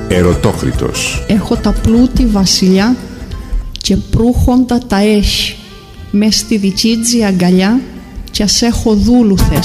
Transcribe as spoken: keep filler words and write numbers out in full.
Ερωτόκριτος. Έχω τα πλούτη βασιλιά και προύχοντα τα έχει. Μες στη διτσίτζη αγκαλιά κι ας έχω δούλουθες.